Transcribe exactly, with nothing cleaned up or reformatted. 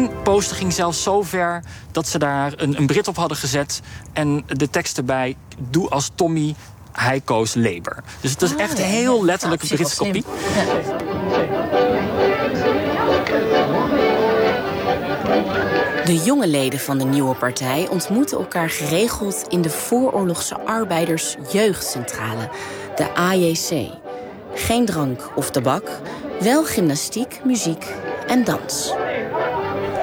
Eén poster ging zelfs zo ver dat ze daar een, een Brit op hadden gezet en de tekst erbij: doe als Tommy, hij koos Labour. Dus het is oh, echt ja, heel ja, letterlijk een ja, Britse kopie. Ja. De jonge leden van de nieuwe partij ontmoeten elkaar geregeld in de vooroorlogse arbeidersjeugdcentrale, de A J C. Geen drank of tabak, wel gymnastiek, muziek en dans.